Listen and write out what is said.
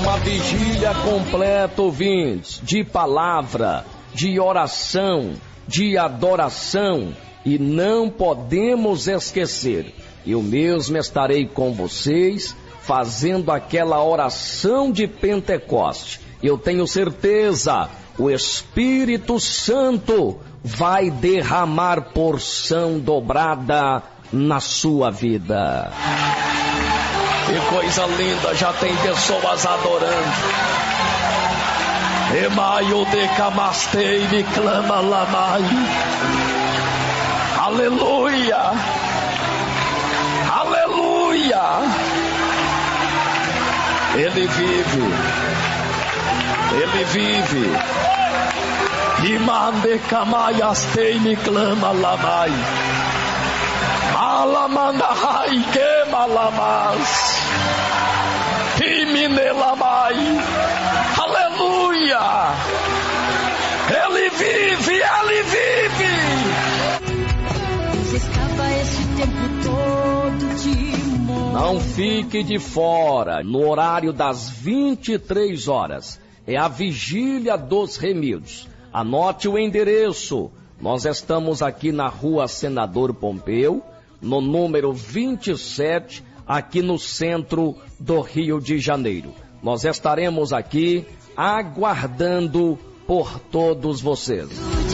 Uma vigília completa, ouvintes, de palavra, de oração, de adoração, e não podemos esquecer, eu mesmo estarei com vocês fazendo aquela oração de Pentecoste. Eu tenho certeza, o Espírito Santo vai derramar porção dobrada na sua vida. Que coisa linda, já tem pessoas adorando. Emaio de camastei me clama lamai. Aleluia. Aleluia. Ele vive. Ele vive. Imande camaiastei me clama lamai. Alamandahai que malamas. Iminelamai. Aleluia. Ele vive, ele vive. Você estava esse tempo todo de morte. Não fique de fora, no horário das 23 horas. É a vigília dos remidos. Anote o endereço. Nós estamos aqui na Rua Senador Pompeu, no número 27, aqui no centro do Rio de Janeiro. Nós estaremos aqui aguardando por todos vocês.